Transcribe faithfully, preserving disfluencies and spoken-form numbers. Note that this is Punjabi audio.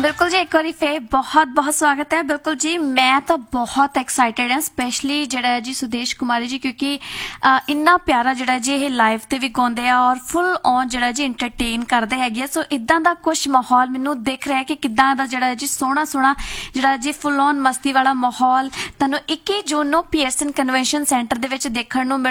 बिल्कुल जी, एक बारी फिर बहुत बहुत स्वागत है। बिल्कुल जी, मैं तो बहुत एक्साइटेड हाँ, स्पैशली ਜਿਹੜਾ ਜੀ ਸੁਦੇਸ਼ ਕੁਮਾਰੀ ਜੀ, ਕਿਉਂਕਿ ਇੰਨਾ ਪਿਆਰਾ ਜਿਹੜਾ ਜੀ ਇਹ ਲਾਈਵ ਤੇ ਵੀ ਗਾਉਂਦੇ ਆ ਔਰ ਫੁੱਲ ਔਨ ਜਿਹੜਾ ਜੀ ਐਂਟਰਟੇਨ ਕਰਦੇ ਹੈਗੇ ਆ। ਸੋ ਇਦਾਂ ਦਾ ਕੁਝ ਮਾਹੌਲ ਮੈਨੂੰ ਦਿਖ ਰਿਹਾ ਕਿ ਕਿੱਦਾਂ ਦਾ ਜਿਹੜਾ ਜੀ ਸੋਹਣਾ ਸੋਹਣਾ ਜਿਹੜਾ ਜੀ ਫੁੱਲ ਔਨ ਮਸਤੀ ਵਾਲਾ ਮਾਹੌਲ ਤੁਹਾਨੂੰ ਇੱਕੀ ਜੂਨ ਨੂੰ ਪੀਅਰਸਨ ਕਨਵੈਨਸ਼ਨ ਸੈਂਟਰ ਦੇ ਵਿੱਚ ਦੇਖਣ ਨੂੰ